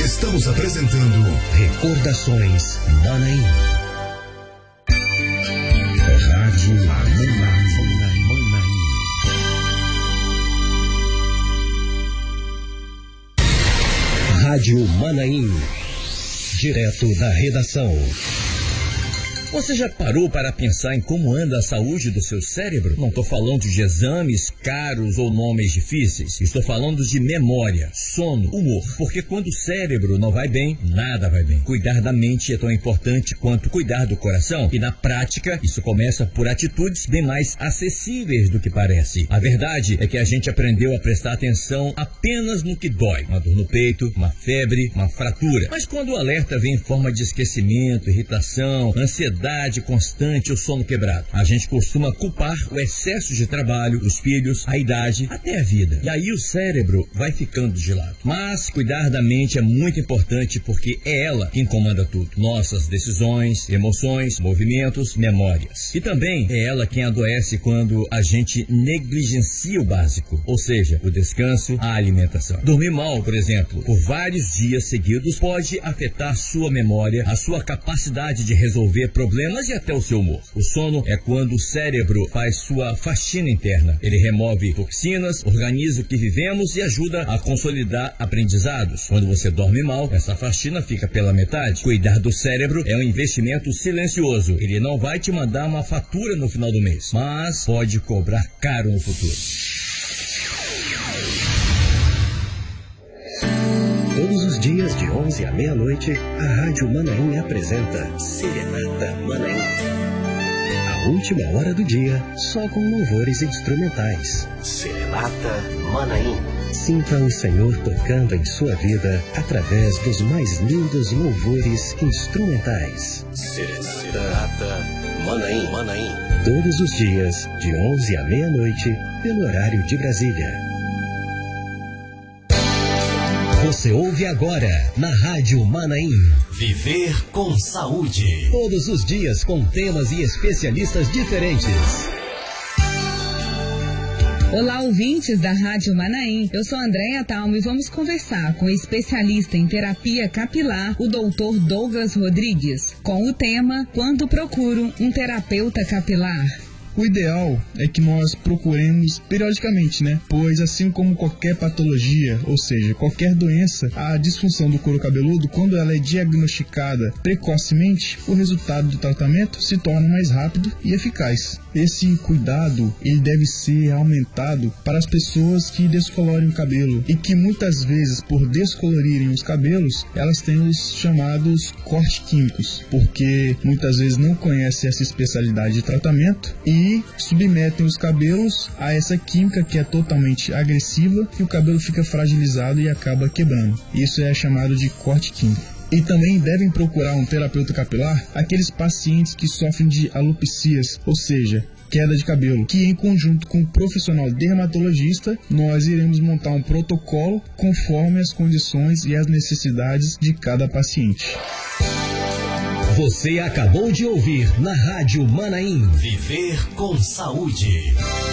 Estamos apresentando Recordações Manaim. Rádio Manaim. Rádio Manaim. Direto da redação. Você já parou para pensar em como anda a saúde do seu cérebro? Não estou falando de exames caros ou nomes difíceis. Estou falando de memória, sono, humor. Porque quando o cérebro não vai bem, nada vai bem. Cuidar da mente é tão importante quanto cuidar do coração. E na prática, isso começa por atitudes bem mais acessíveis do que parece. A verdade é que a gente aprendeu a prestar atenção apenas no que dói. Uma dor no peito, uma febre, uma fratura. Mas quando o alerta vem em forma de esquecimento, irritação, ansiedade constante ou sono quebrado, a gente costuma culpar o excesso de trabalho, os filhos, a idade, até a vida. E aí o cérebro vai ficando de lado. Mas cuidar da mente é muito importante porque é ela quem comanda tudo. Nossas decisões, emoções, movimentos, memórias. E também é ela quem adoece quando a gente negligencia o básico, ou seja, o descanso, a alimentação. Dormir mal, por exemplo, por vários dias seguidos pode afetar sua memória, a sua capacidade de resolver problemas e até o seu humor. O sono é quando o cérebro faz sua faxina interna. Ele remove toxinas, organiza o que vivemos e ajuda a consolidar aprendizados. Quando você dorme mal, essa faxina fica pela metade. Cuidar do cérebro é um investimento silencioso. Ele não vai te mandar uma fatura no final do mês, mas pode cobrar caro no futuro. Todos os dias de 11 à meia-noite, a Rádio Manaim apresenta Serenata Manaim. A última hora do dia, só com louvores instrumentais. Serenata Manaim. Sinta o Senhor tocando em sua vida através dos mais lindos louvores instrumentais. Serenata Manaim. Todos os dias, de 11 à meia-noite, pelo horário de Brasília. Você ouve agora, na Rádio Manaim, Viver com Saúde. Todos os dias com temas e especialistas diferentes. Olá, ouvintes da Rádio Manaim. Eu sou Andréia Talmo e vamos conversar com o especialista em terapia capilar, o Dr. Douglas Rodrigues, com o tema Quando procuro um terapeuta capilar. O ideal é que nós procuremos periodicamente, né? Pois assim como qualquer patologia, ou seja, qualquer doença, a disfunção do couro cabeludo, quando ela é diagnosticada precocemente, o resultado do tratamento se torna mais rápido e eficaz. Esse cuidado, ele deve ser aumentado para as pessoas que descolorem o cabelo e que muitas vezes, por descolorirem os cabelos, elas têm os chamados cortes químicos, porque muitas vezes não conhecem essa especialidade de tratamento e submetem os cabelos a essa química que é totalmente agressiva e o cabelo fica fragilizado e acaba quebrando. Isso é chamado de corte químico. E também devem procurar um terapeuta capilar aqueles pacientes que sofrem de alopecias, ou seja, queda de cabelo, que em conjunto com o profissional dermatologista, nós iremos montar um protocolo conforme as condições e as necessidades de cada paciente. Você acabou de ouvir na Rádio Manaim, Viver com Saúde.